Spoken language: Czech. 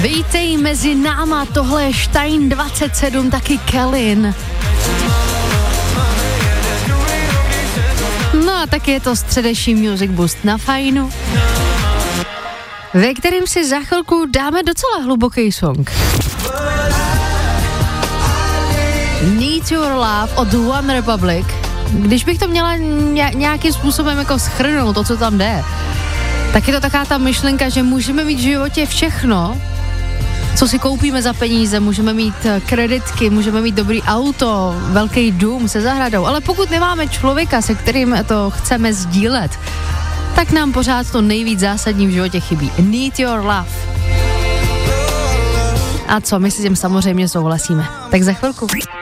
Vítej mezi náma, tohle je Stein 27, taky Kellyn. No a taky je to středeční Music Boost na Fajnu, ve kterým si za chvilku dáme docela hluboký song. Need Your Love od One Republic. Když bych to měla nějakým způsobem jako shrnout to, co tam jde, tak je to taková ta myšlenka, že můžeme mít v životě všechno, co si koupíme za peníze, můžeme mít kreditky, můžeme mít dobrý auto, velký dům se zahradou, ale pokud nemáme člověka, se kterým to chceme sdílet, tak nám pořád to nejvíc zásadní v životě chybí. Need Your Love. A co, my si tím samozřejmě souhlasíme. Tak za chvilku.